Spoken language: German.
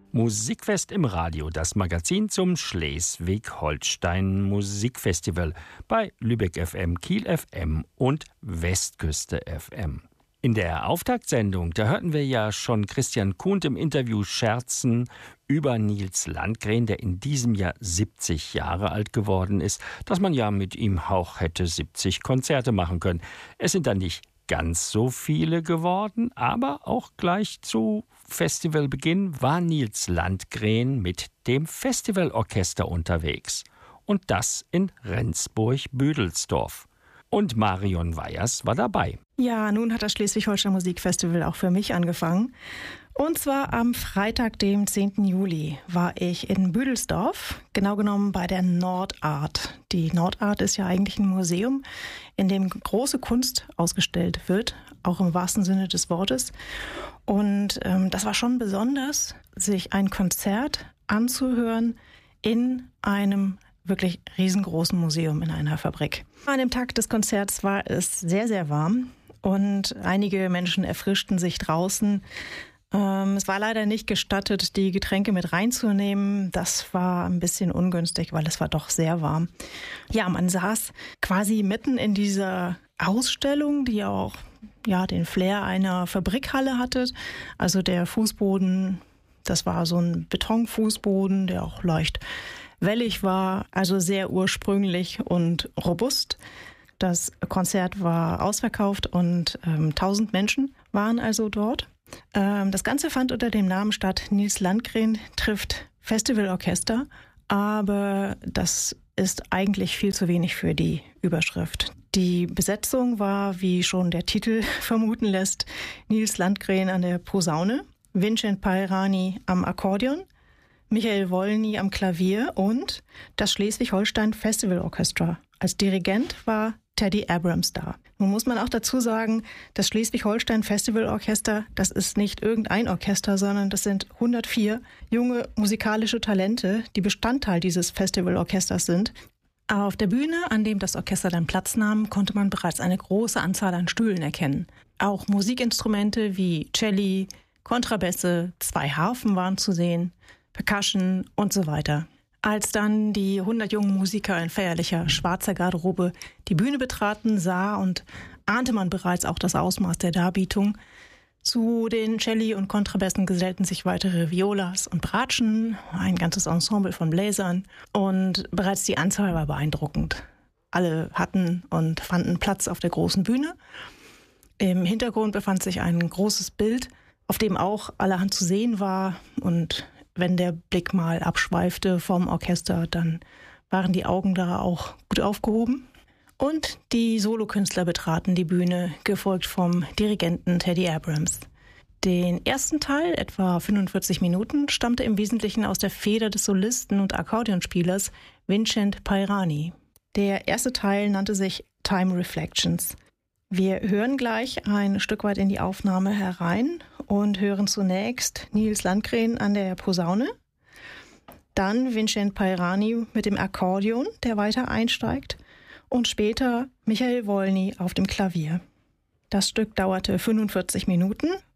Musikfest im Radio, das Magazin zum Schleswig-Holstein Musikfestival bei Lübeck FM, Kiel FM und Westküste FM. In der Auftaktsendung, da hörten wir ja schon Christian Kuhnt im Interview scherzen über Nils Landgren, der in diesem Jahr 70 Jahre alt geworden ist, dass man ja mit ihm auch hätte 70 Konzerte machen können. Es sind dann nicht ganz so viele geworden, aber auch gleich zu Festivalbeginn war Nils Landgren mit dem Festivalorchester unterwegs. Und das in Rendsburg-Büdelsdorf. Und Marion Weyers war dabei. Ja, nun hat das Schleswig-Holstein Musikfestival auch für mich angefangen. Und zwar am Freitag, dem 10. Juli, war ich in Büdelsdorf, genau genommen bei der Nordart. Die Nordart ist ja eigentlich ein Museum, in dem große Kunst ausgestellt wird, auch im wahrsten Sinne des Wortes. Und das war schon besonders, sich ein Konzert anzuhören in einem wirklich riesengroßen Museum in einer Fabrik. An dem Tag des Konzerts war es sehr, sehr warm und einige Menschen erfrischten sich draußen. Es war leider nicht gestattet, die Getränke mit reinzunehmen. Das war ein bisschen ungünstig, weil es war doch sehr warm. Ja, man saß quasi mitten in dieser Ausstellung, die auch den Flair einer Fabrikhalle hatte. Also der Fußboden, das war so ein Betonfußboden, der auch leicht wellig war, also sehr ursprünglich und robust. Das Konzert war ausverkauft und 1000 Menschen waren also dort. Das Ganze fand unter dem Namen statt Nils Landgren trifft Festivalorchester, aber das ist eigentlich viel zu wenig für die Überschrift. Die Besetzung war, wie schon der Titel vermuten lässt, Nils Landgren an der Posaune, Vincent Pairani am Akkordeon, Michael Wolny am Klavier und das Schleswig-Holstein Festival Orchestra. Als Dirigent war Teddy Abrams da. Nun muss man auch dazu sagen, das Schleswig-Holstein Festival Orchester, das ist nicht irgendein Orchester, sondern das sind 104 junge musikalische Talente, die Bestandteil dieses Festivalorchesters sind. Auf der Bühne, an dem das Orchester dann Platz nahm, konnte man bereits eine große Anzahl an Stühlen erkennen. Auch Musikinstrumente wie Celli, Kontrabässe, 2 Harfen waren zu sehen, Percussion und so weiter. Als dann die 100 jungen Musiker in feierlicher schwarzer Garderobe die Bühne betraten, sah und ahnte man bereits auch das Ausmaß der Darbietung. Zu den Celli und Kontrabässen gesellten sich weitere Violas und Bratschen, ein ganzes Ensemble von Bläsern und bereits die Anzahl war beeindruckend. Alle hatten und fanden Platz auf der großen Bühne. Im Hintergrund befand sich ein großes Bild, auf dem auch allerhand zu sehen war, und wenn der Blick mal abschweifte vom Orchester, dann waren die Augen da auch gut aufgehoben. Und die Solokünstler betraten die Bühne, gefolgt vom Dirigenten Teddy Abrams. Den ersten Teil, etwa 45 Minuten, stammte im Wesentlichen aus der Feder des Solisten und Akkordeonspielers Vincent Pairani. Der erste Teil nannte sich Time Reflections. Wir hören gleich ein Stück weit in die Aufnahme herein und hören zunächst Nils Landgren an der Posaune, dann Vincent Pairani mit dem Akkordeon, der weiter einsteigt, und später Michael Wolny auf dem Klavier. Das Stück dauerte 45 Minuten